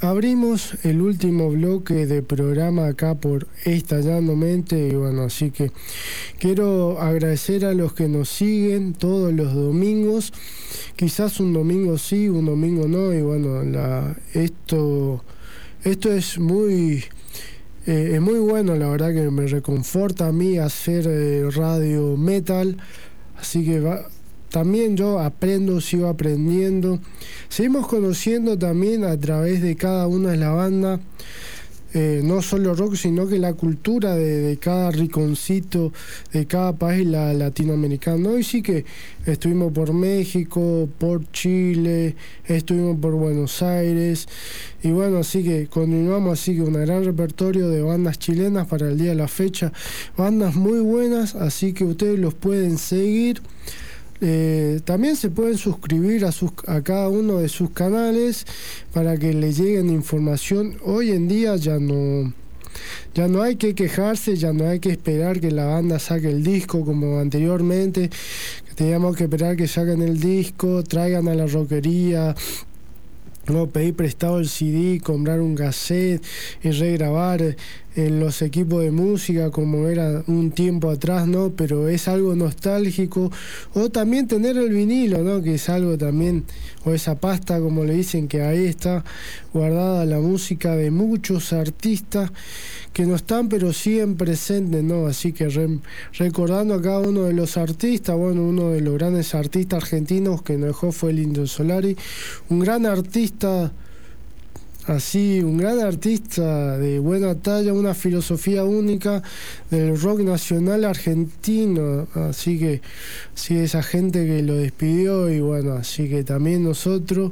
Abrimos el último bloque de programa acá por Estallando Mente y bueno, así que quiero agradecer a los que nos siguen todos los domingos, quizás un domingo sí, un domingo no, y bueno, esto es muy bueno, la verdad que me reconforta a mí hacer radio metal, así que también yo aprendo, sigo aprendiendo. Seguimos conociendo también a través de cada una de las bandas, no solo rock, sino que la cultura de cada rinconcito, de cada país latinoamericano. Hoy sí que estuvimos por México, por Chile, estuvimos por Buenos Aires, y bueno, así que continuamos, así que un gran repertorio de bandas chilenas para el día de la fecha, bandas muy buenas, así que ustedes los pueden seguir. También se pueden suscribir a cada uno de sus canales para que les lleguen información. Hoy en día ya no hay que quejarse, ya no hay que esperar que la banda saque el disco como anteriormente, que teníamos que esperar que saquen el disco, traigan a la rockería, no, pedir prestado el CD, comprar un cassette y regrabar en los equipos de música como era un tiempo atrás, ¿no? Pero es algo nostálgico. O también tener el vinilo, ¿no? Que es algo también, o esa pasta, como le dicen, que ahí está guardada la música de muchos artistas que no están, pero siguen presentes, ¿no? Así que recordando a cada uno de los artistas, bueno, uno de los grandes artistas argentinos que nos dejó fue el Indio Solari, un gran artista, un gran artista de buena talla, una filosofía única del rock nacional argentino, así que sí, esa gente que lo despidió, y bueno, así que también nosotros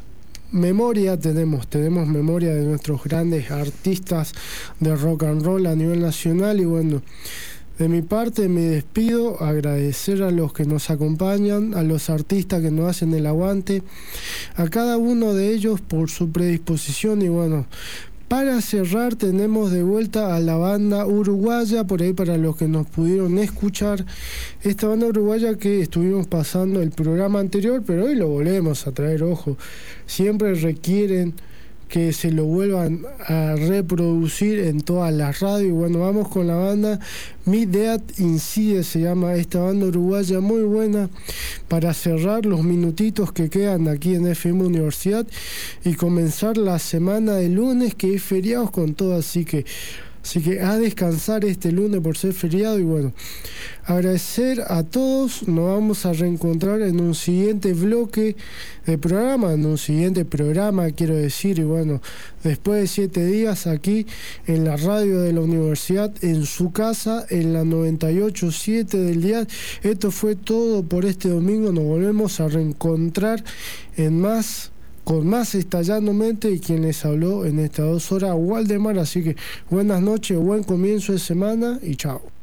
tenemos memoria de nuestros grandes artistas de rock and roll a nivel nacional. Y bueno, de mi parte me despido, agradecer a los que nos acompañan, a los artistas que nos hacen el aguante, a cada uno de ellos por su predisposición. Y bueno, para cerrar tenemos de vuelta a la banda uruguaya, por ahí para los que nos pudieron escuchar, esta banda uruguaya que estuvimos pasando el programa anterior, pero hoy lo volvemos a traer, ojo, siempre requieren que se lo vuelvan a reproducir en todas las radios. Y bueno, vamos con la banda Mi Dead Incide, se llama esta banda uruguaya, muy buena para cerrar los minutitos que quedan aquí en FM Universidad y comenzar la semana de lunes, que es feriados con todo, así que a descansar este lunes por ser feriado. Y bueno, agradecer a todos, nos vamos a reencontrar en un siguiente bloque de programa, quiero decir, y bueno, después de 7 días aquí en la radio de la universidad, en su casa, en la 98.7 del día. Esto fue todo por este domingo, nos volvemos a reencontrar con más Estallando Mente, y quien les habló en estas 2 horas, Waldemar. Así que buenas noches, buen comienzo de semana y chao.